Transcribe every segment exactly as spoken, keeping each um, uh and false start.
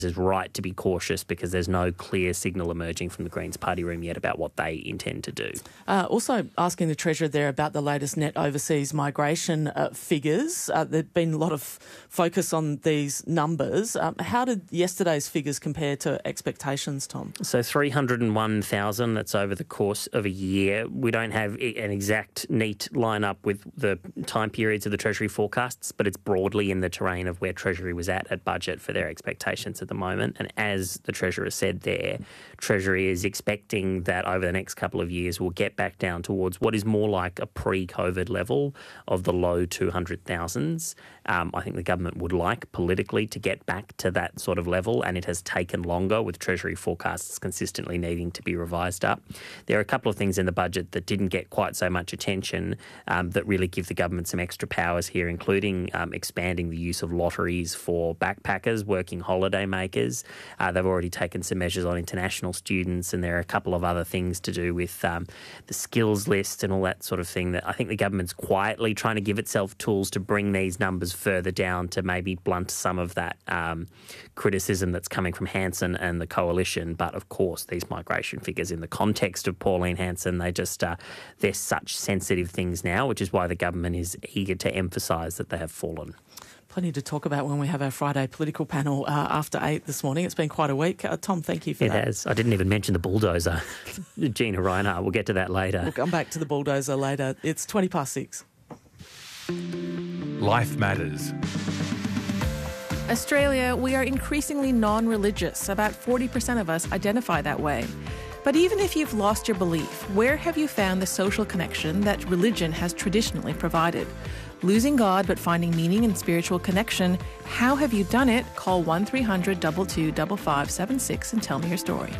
is right to be cautious because there's no clear signal emerging from the Greens party room yet about what they intend to do. Uh, also asking the Treasurer there about the latest net overseas migration uh, figures. Uh, there's been a lot of focus on these numbers. Um, how did yesterday's figures compare to expectations, Tom? So three hundred one thousand, that's over the course of a year. We don't have an exact neat line-up with the time periods of the Treasury forecasts, but it's broadly in the terrain of where Treasury was at at budget for their expectations at the moment. And as the Treasurer said there, Treasury is expecting that over the next couple of years we'll get back down towards what is more like a pre-COVID level of the low two hundred thousands. Um, I think the government would like politically to get back to that sort of level, and it has taken longer with Treasury forecasts consistently needing to be revised up. There are a couple of things in the budget that didn't get quite so much attention um, that really give the government some extra powers here, including um, expanding the use of lotteries for backpackers, working holiday makers. Uh, they've already taken some measures on international students, and there are a couple of other things to do with um, the skills list and all that sort of thing that I think the government's quietly trying to give itself tools to bring these numbers further down to maybe blunt some of that um, criticism that's coming from Hanson and the coalition. But of course, these migration figures in the context of Pauline Hanson, they just, uh, they're such sensitive things now, which is why the government is eager to emphasise that they have fallen. Plenty to talk about when we have our Friday political panel uh, after eight this morning. It's been quite a week. Uh, Tom, thank you for it that. It has. I didn't even mention the bulldozer, Gina Reinhardt. We'll get to that later. We'll come back to the bulldozer later. It's twenty past six. Life Matters. Australia, we are increasingly non-religious. About forty percent of us identify that way. But even if you've lost your belief, where have you found the social connection that religion has traditionally provided? Losing God but finding meaning and spiritual connection, how have you done it? Call one three hundred two two five five seven six and tell me your story.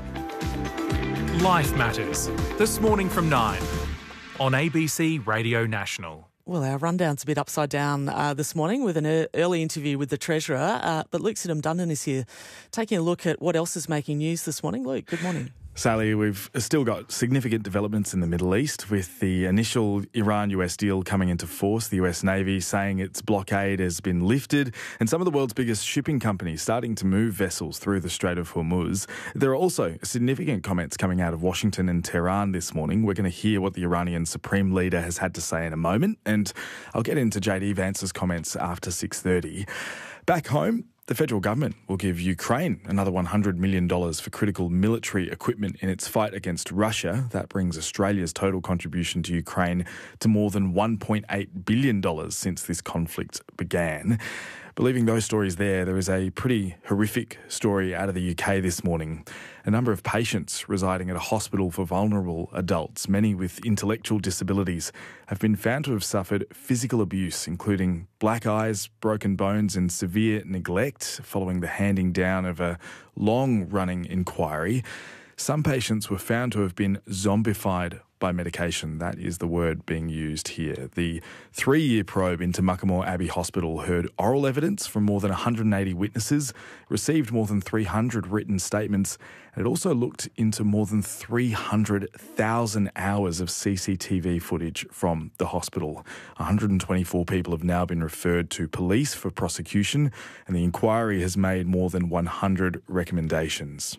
Life Matters, this morning from nine on A B C Radio National. Well, our rundown's a bit upside down uh, this morning with an early interview with the Treasurer, uh, but Luke Sidham-Dundon is here taking a look at what else is making news this morning. Luke, good morning. Sally, we've still got significant developments in the Middle East with the initial Iran-U S deal coming into force, the U S Navy saying its blockade has been lifted, and some of the world's biggest shipping companies starting to move vessels through the Strait of Hormuz. There are also significant comments coming out of Washington and Tehran this morning. We're going to hear what the Iranian Supreme Leader has had to say in a moment, and I'll get into J D Vance's comments after six thirty. Back home, the federal government will give Ukraine another one hundred million dollars for critical military equipment in its fight against Russia. That brings Australia's total contribution to Ukraine to more than one point eight billion dollars since this conflict began. But leaving those stories there, there is a pretty horrific story out of the U K this morning. A number of patients residing at a hospital for vulnerable adults, many with intellectual disabilities, have been found to have suffered physical abuse, including black eyes, broken bones and severe neglect following the handing down of a long-running inquiry. Some patients were found to have been zombified by medication. That is the word being used here. The three-year probe into Muckamore Abbey Hospital heard oral evidence from more than one hundred eighty witnesses, received more than three hundred written statements, and it also looked into more than three hundred thousand hours of C C T V footage from the hospital. one hundred twenty-four people have now been referred to police for prosecution, and the inquiry has made more than one hundred recommendations.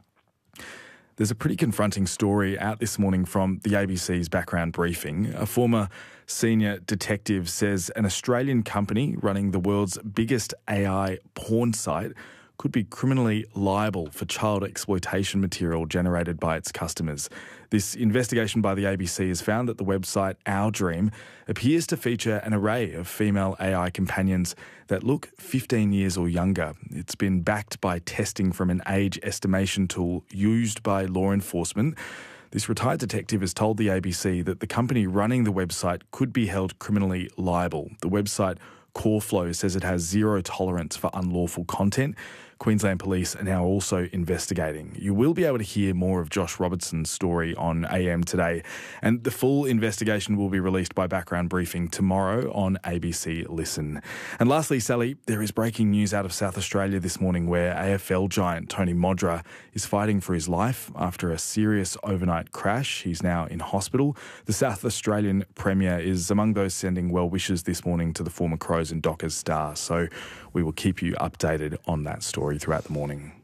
There's a pretty confronting story out this morning from the A B C's background briefing. A former senior detective says an Australian company running the world's biggest A I porn site could be criminally liable for child exploitation material generated by its customers. This investigation by the A B C has found that the website Our Dream appears to feature an array of female A I companions that look fifteen years or younger. It's been backed by testing from an age estimation tool used by law enforcement. This retired detective has told the A B C that the company running the website could be held criminally liable. The website CoreFlow says it has zero tolerance for unlawful content. Queensland Police are now also investigating. You will be able to hear more of Josh Robertson's story on A M today, and the full investigation will be released by Background Briefing tomorrow on A B C Listen. And lastly, Sally, there is breaking news out of South Australia this morning where A F L giant Tony Modra is fighting for his life after a serious overnight crash. He's now in hospital. The South Australian Premier is among those sending well wishes this morning to the former Crows and Dockers star, so we will keep you updated on that story. story throughout the morning.